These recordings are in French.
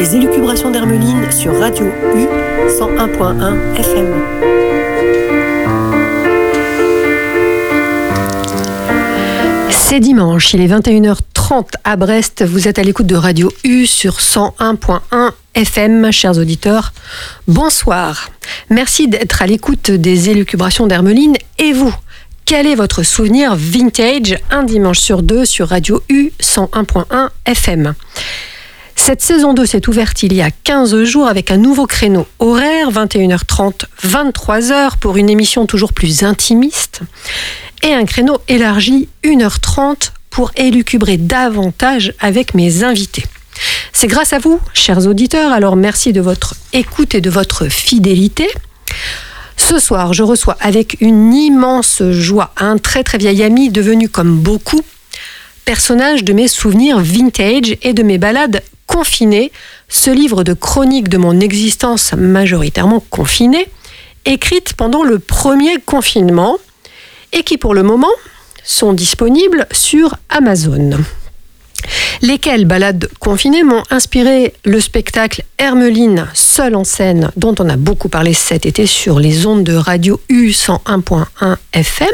Les élucubrations d'Hermeline sur Radio U 101.1 FM. C'est dimanche, il est 21h30 à Brest. Vous êtes à l'écoute de Radio U sur 101.1 FM, chers auditeurs. Bonsoir. Merci d'être à l'écoute des élucubrations d'Hermeline. Et vous, quel est votre souvenir vintage un dimanche sur deux sur Radio U 101.1 FM? Cette saison 2 s'est ouverte il y a 15 jours avec un nouveau créneau horaire, 21h30, 23h, pour une émission toujours plus intimiste, et un créneau élargi, 1h30, pour élucubrer davantage avec mes invités. C'est grâce à vous, chers auditeurs, alors merci de votre écoute et de votre fidélité. Ce soir, je reçois avec une immense joie un très très vieil ami devenu comme beaucoup personnage de mes souvenirs vintage et de mes balades confinées, ce livre de chroniques de mon existence majoritairement confinée, écrite pendant le premier confinement et qui pour le moment sont disponibles sur Amazon. Lesquelles balades confinées m'ont inspiré le spectacle Hermeline seule en scène, dont on a beaucoup parlé cet été sur les ondes de Radio U 101.1 FM.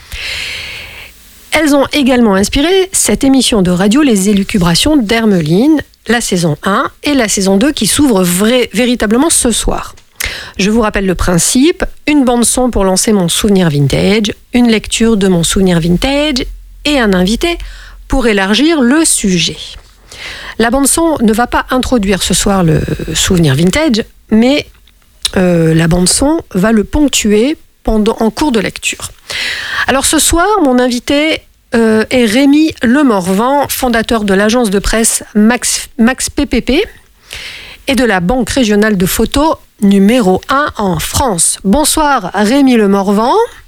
Elles ont également inspiré cette émission de radio Les élucubrations d'Hermeline, la saison 1 et la saison 2 qui s'ouvrent véritablement ce soir. Je vous rappelle le principe, une bande-son pour lancer mon souvenir vintage, une lecture de mon souvenir vintage et un invité pour élargir le sujet. La bande-son ne va pas introduire ce soir le souvenir vintage, mais la bande-son va le ponctuer en cours de lecture. Alors ce soir, mon invité est Rémi Lemorvan, fondateur de l'agence de presse Max PPP et de la banque régionale de photos numéro 1 en France. Bonsoir Rémi Lemorvan.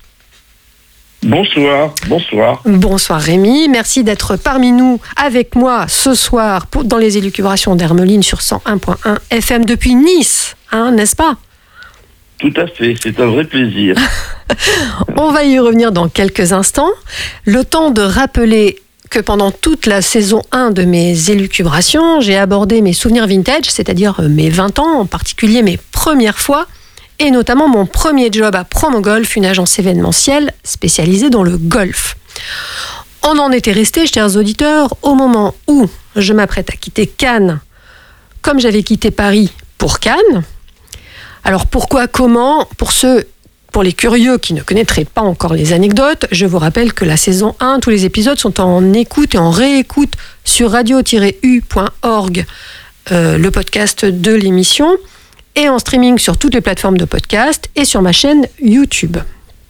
Bonsoir. Bonsoir Rémi, merci d'être parmi nous avec moi ce soir dans les élucubrations d'Hermeline sur 101.1 FM depuis Nice, n'est-ce pas? Tout à fait, c'est un vrai plaisir. On va y revenir dans quelques instants. Le temps de rappeler que pendant toute la saison 1 de mes élucubrations, j'ai abordé mes souvenirs vintage, c'est-à-dire mes 20 ans, en particulier mes premières fois, et notamment mon premier job à Promogolf, une agence événementielle spécialisée dans le golf. On en était resté, chers auditeurs, au moment où je m'apprête à quitter Cannes, comme j'avais quitté Paris pour Cannes. Alors pourquoi, comment? Pour les curieux qui ne connaîtraient pas encore les anecdotes, je vous rappelle que la saison 1, tous les épisodes sont en écoute et en réécoute sur radio-u.org, le podcast de l'émission, et en streaming sur toutes les plateformes de podcast et sur ma chaîne YouTube.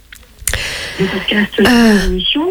Le podcast de l'émission.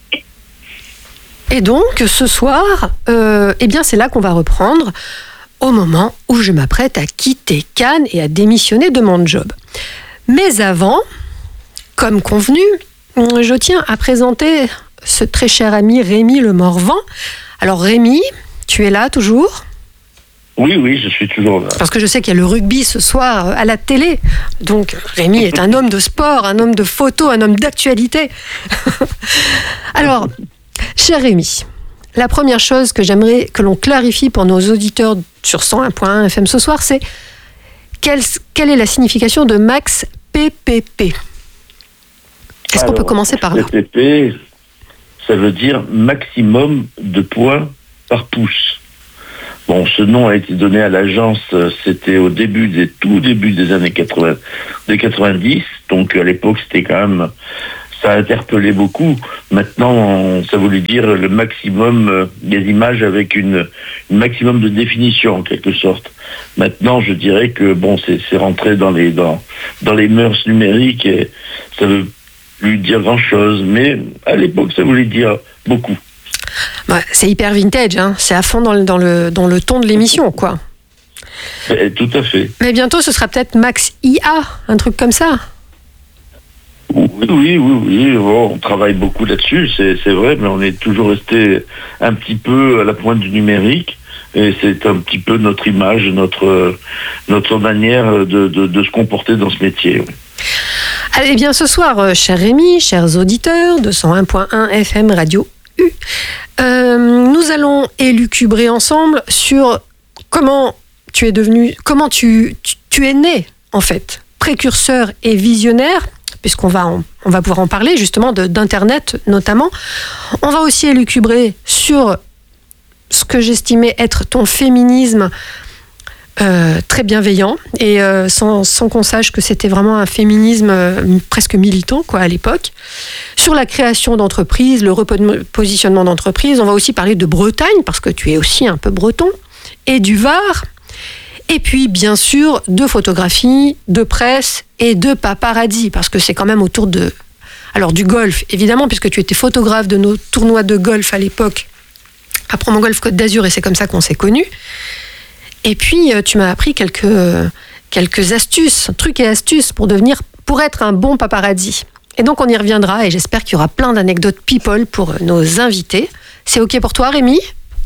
Et donc, ce soir, c'est là qu'on va reprendre au moment où je m'apprête à quitter Cannes et à démissionner de mon job. Mais avant, comme convenu, je tiens à présenter ce très cher ami Rémi Lemorvan. Alors Rémi, tu es là toujours ? Oui, je suis toujours là. Parce que je sais qu'il y a le rugby ce soir à la télé. Donc Rémi est un homme de sport, un homme de photo, un homme d'actualité. Alors, cher Rémi, la première chose que j'aimerais que l'on clarifie pour nos auditeurs sur 101.1 FM ce soir, c'est quelle est la signification de Max PPP? Est-ce qu'on peut commencer par là? PPP, ça veut dire maximum de points par pouce. Bon, ce nom a été donné à l'agence, c'était au tout début des années 80, des 90, donc à l'époque c'était quand même, ça a interpellé beaucoup. Maintenant, ça voulait dire le maximum des images avec une maximum de définition en quelque sorte. Maintenant, je dirais que bon, c'est rentré dans les mœurs numériques et ça veut plus dire grand-chose, mais à l'époque, ça voulait dire beaucoup. Ouais, c'est hyper vintage, c'est à fond dans le ton de l'émission, quoi. Tout à fait. Mais bientôt, ce sera peut-être Max IA, un truc comme ça. Oui, bon, on travaille beaucoup là-dessus, c'est vrai, mais on est toujours resté un petit peu à la pointe du numérique, et c'est un petit peu notre image, notre manière de se comporter dans ce métier. Oui. Allez bien, ce soir, cher Rémi, chers auditeurs de 101.1 FM Radio U, nous allons élucubrer ensemble sur comment tu es devenu, comment tu es né en fait, précurseur et visionnaire, puisqu'on va pouvoir en parler justement d'Internet notamment. On va aussi élucubrer sur ce que j'estimais être ton féminisme très bienveillant et sans qu'on sache que c'était vraiment un féminisme presque militant quoi, à l'époque. Sur la création d'entreprises, le repositionnement d'entreprises, on va aussi parler de Bretagne, parce que tu es aussi un peu breton, et du Var, et puis bien sûr de photographie, de presse et de paparazzi, parce que c'est quand même autour de... Alors du golf, évidemment, puisque tu étais photographe de nos tournois de golf à l'époque, à Promo Golf Côte d'Azur, et c'est comme ça qu'on s'est connus. Et puis, tu m'as appris quelques astuces, trucs et astuces pour être un bon paparazzi. Et donc, on y reviendra et j'espère qu'il y aura plein d'anecdotes people pour nos invités. C'est OK pour toi, Rémi ?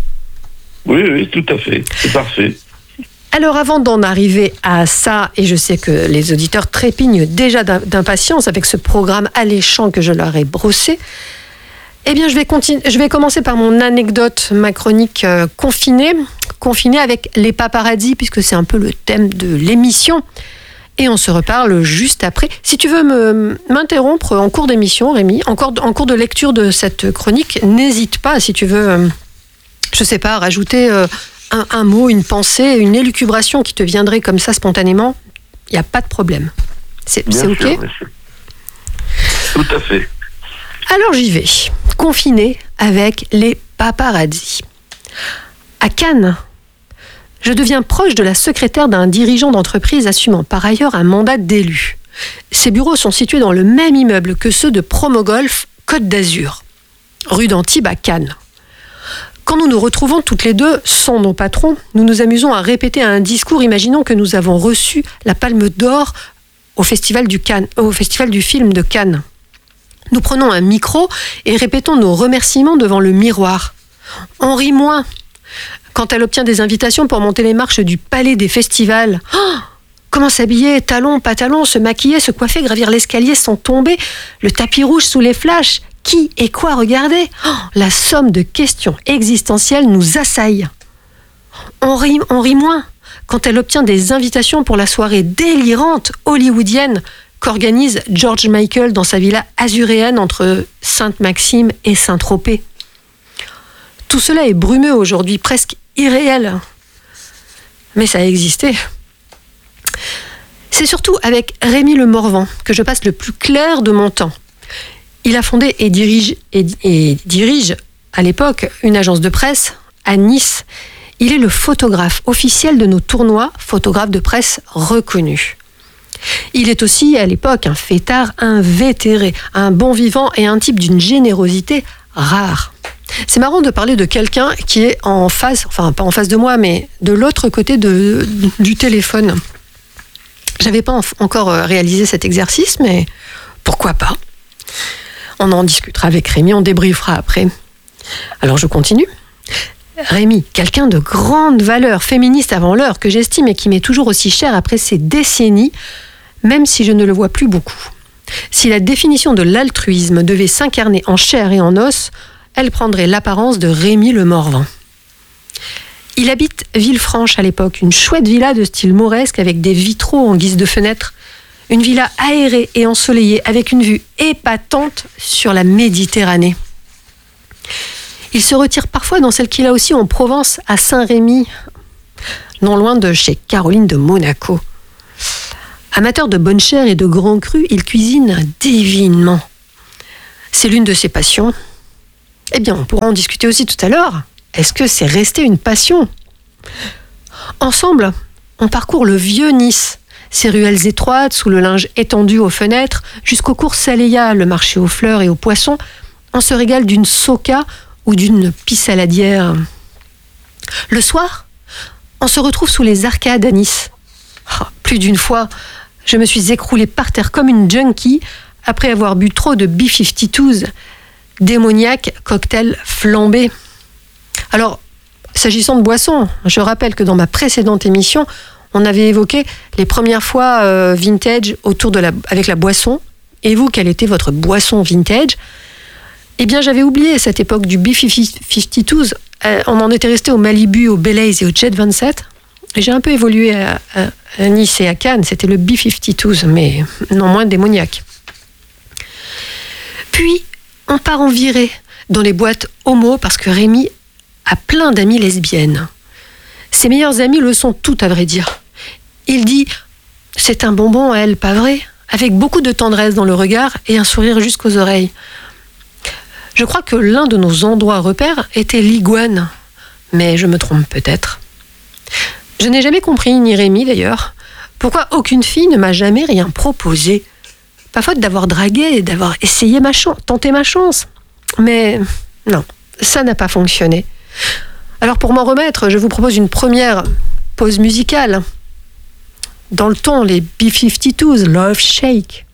Oui, tout à fait. C'est parfait. Alors, avant d'en arriver à ça, et je sais que les auditeurs trépignent déjà d'impatience avec ce programme alléchant que je leur ai brossé, eh bien, je vais commencer par mon anecdote, ma chronique confinée avec les paparazzis, puisque c'est un peu le thème de l'émission. Et on se reparle juste après. Si tu veux m'interrompre en cours d'émission, Rémi, en cours de lecture de cette chronique, n'hésite pas, si tu veux, je sais pas, rajouter un mot, une pensée, une élucubration qui te viendrait comme ça spontanément. Il n'y a pas de problème. C'est OK ? Bien sûr. Tout à fait. Alors j'y vais, confiné avec les paparazzis. À Cannes, je deviens proche de la secrétaire d'un dirigeant d'entreprise assumant par ailleurs un mandat d'élu. Ses bureaux sont situés dans le même immeuble que ceux de Promo Golf Côte d'Azur, rue d'Antibes à Cannes. Quand nous nous retrouvons toutes les deux sans nos patrons, nous nous amusons à répéter un discours imaginant que nous avons reçu la Palme d'Or au Festival du film de Cannes. Nous prenons un micro et répétons nos remerciements devant le miroir. On rit moins quand elle obtient des invitations pour monter les marches du palais des festivals. Oh, comment s'habiller, talons, pas talons, se maquiller, se coiffer, gravir l'escalier sans tomber, le tapis rouge sous les flashs, qui et quoi regarder. Oh, la somme de questions existentielles nous assaille. On rit moins quand elle obtient des invitations pour la soirée délirante hollywoodienne qu'organise George Michael dans sa villa azuréenne entre Sainte-Maxime et Saint-Tropez. Tout cela est brumeux aujourd'hui, presque irréel. Mais ça a existé. C'est surtout avec Rémi Le Morvan que je passe le plus clair de mon temps. Il a fondé et dirige à l'époque une agence de presse à Nice. Il est le photographe officiel de nos tournois, photographe de presse reconnu. Il est aussi, à l'époque, un fêtard invétéré, un bon vivant et un type d'une générosité rare. C'est marrant de parler de quelqu'un qui est en face, enfin pas en face de moi, mais de l'autre côté du téléphone. J'avais pas encore réalisé cet exercice, mais pourquoi pas ? On en discutera avec Rémi, on débriefera après. Alors je continue. Rémi, quelqu'un de grande valeur, féministe avant l'heure, que j'estime et qui m'est toujours aussi cher après ces décennies, même si je ne le vois plus beaucoup. Si la définition de l'altruisme devait s'incarner en chair et en os, elle prendrait l'apparence de Rémi Le Morvan. Il habite Villefranche à l'époque, une chouette villa de style mauresque avec des vitraux en guise de fenêtre. Une villa aérée et ensoleillée avec une vue épatante sur la Méditerranée. Il se retire parfois dans celle qu'il a aussi en Provence, à Saint-Rémy, non loin de chez Caroline de Monaco. Amateur de bonne chair et de grands crus, il cuisine divinement. C'est l'une de ses passions. Eh bien, on pourra en discuter aussi tout à l'heure. Est-ce que c'est resté une passion ? Ensemble, on parcourt le vieux Nice, ses ruelles étroites, sous le linge étendu aux fenêtres, jusqu'aux cours Saléa, le marché aux fleurs et aux poissons. On se régale d'une soca ou d'une pissaladière. Le soir, on se retrouve sous les arcades à Nice. Oh, plus d'une fois, je me suis écroulée par terre comme une junkie après avoir bu trop de B-52s, démoniaque cocktail flambé. Alors, s'agissant de boissons, je rappelle que dans ma précédente émission, on avait évoqué les premières fois vintage avec la boisson. Et vous, quelle était votre boisson vintage ? Eh bien, j'avais oublié cette époque du B-52s. On en était resté au Malibu, au Baileys et au Jet 27. J'ai un peu évolué à Nice et à Cannes, c'était le B-52s, mais non moins démoniaque. Puis, on part en virée dans les boîtes homo parce que Rémi a plein d'amies lesbiennes. Ses meilleures amies le sont toutes, à vrai dire. Il dit « C'est un bonbon, elle, pas vrai ?» avec beaucoup de tendresse dans le regard et un sourire jusqu'aux oreilles. Je crois que l'un de nos endroits repères était l'Iguane, mais je me trompe peut-être. Je n'ai jamais compris, ni Rémi d'ailleurs, pourquoi aucune fille ne m'a jamais rien proposé. Pas faute d'avoir dragué et d'avoir essayé tenté ma chance. Mais non, ça n'a pas fonctionné. Alors pour m'en remettre, je vous propose une première pause musicale. Dans le ton, les B-52s, Love Shake.